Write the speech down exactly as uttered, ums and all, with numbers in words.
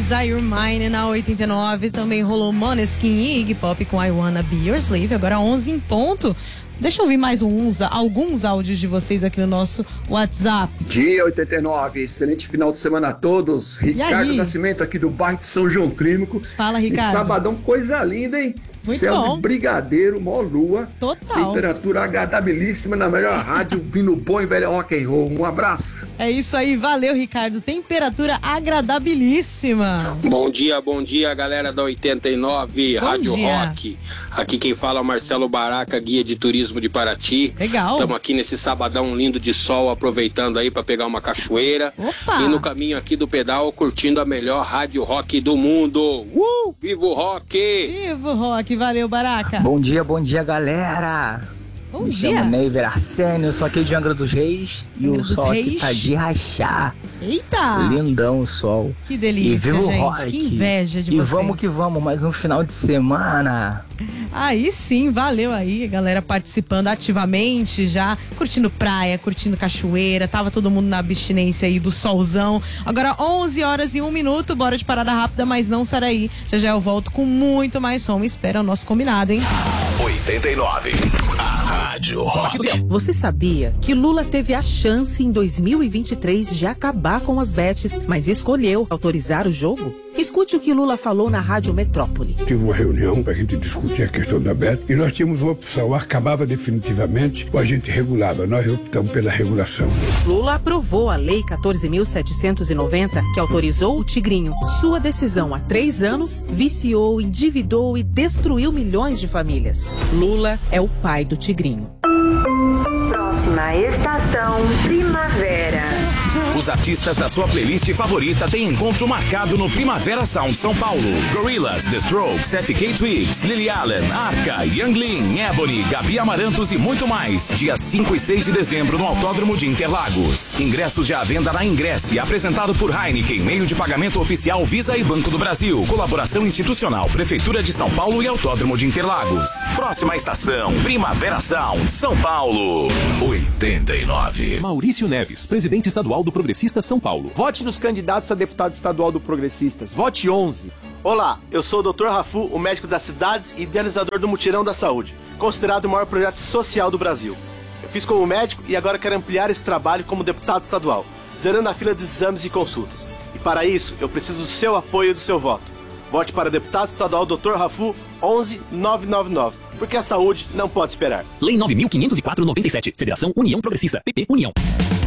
Desire Mine na oitenta e nove. Também rolou Måneskin e Iggy Pop com I Wanna Be Your Slave. Agora onze em ponto. Deixa eu ouvir mais uns, alguns áudios de vocês aqui no nosso WhatsApp. Dia oitenta e nove, excelente final de semana a todos. Ricardo Nascimento aqui do bairro de São João Clínico. Fala, Ricardo. E sabadão, coisa linda, hein? Muito Céu bom. de brigadeiro, mó lua. Total. Temperatura agradabilíssima na melhor rádio, vindo bom e velho rock and roll. Um abraço. É isso aí, valeu, Ricardo. Temperatura agradabilíssima. Bom dia, bom dia, galera da oitenta e nove, Bom Rádio dia. Rock. Aqui quem fala é o Marcelo Baraca, guia de turismo de Paraty. Legal. Estamos aqui nesse sabadão lindo de sol, aproveitando aí para pegar uma cachoeira. Opa. E no caminho aqui do pedal, curtindo a melhor rádio rock do mundo. Uh! Viva o rock! Viva o rock, valeu, Baraca. Bom dia, bom dia, galera. Bom Me dia. chamo Neiver Arsênio, eu sou aqui de Angra dos Reis. E Angra o dos sol aqui Reis. tá de rachar. Eita. Lindão o sol. Que E delícia, viva o gente. rock. Que inveja de E vocês. vamos que vamos, mais um final de semana. Aí sim, valeu aí, a galera participando ativamente já, curtindo praia, curtindo cachoeira, tava todo mundo na abstinência aí do solzão. Agora onze horas e um minuto, bora de parada rápida, mas não sai daí. Já já eu volto com muito mais som, espera o nosso combinado, hein? oitenta e nove, a Rádio Rock. Você sabia que Lula teve a chance em dois mil e vinte e três de acabar com as bets, mas escolheu autorizar o jogo? Escute o que Lula falou na Rádio Metrópole. Tive uma reunião para a gente discutir a questão da B E T e nós tínhamos uma opção, acabava definitivamente ou a gente regulava. Nós optamos pela regulação. Lula aprovou a Lei quatorze mil setecentos e noventa, que autorizou o Tigrinho. Sua decisão há três anos viciou, endividou e destruiu milhões de famílias. Lula é o pai do Tigrinho. Próxima estação, primavera. Os artistas da sua playlist favorita têm encontro marcado no Primavera Sound São Paulo. Gorillaz, The Strokes, F K Twigs, Lily Allen, Arca, Young Lean, Ebony, Gabi Amarantos e muito mais. Dias cinco e seis de dezembro no Autódromo de Interlagos. Ingressos já à venda na Ingresse, apresentado por Heineken, meio de pagamento oficial Visa e Banco do Brasil. Colaboração institucional, Prefeitura de São Paulo e Autódromo de Interlagos. Próxima estação, Primavera Sound, São Paulo. oitenta e nove. Maurício Neves, presidente estadual do Progressistas São Paulo. Vote nos candidatos a deputado estadual do Progressistas. Vote onze. Olá, eu sou o doutor Rafu, o médico das cidades e idealizador do Mutirão da Saúde, considerado o maior projeto social do Brasil. Eu fiz como médico e agora quero ampliar esse trabalho como deputado estadual, zerando a fila de exames e consultas. E para isso, eu preciso do seu apoio e do seu voto. Vote para deputado estadual doutor Rafu onze nove nove nove, porque a saúde não pode esperar. Lei nove mil quinhentos e quatro, noventa e sete. Federação União Progressista. P P União.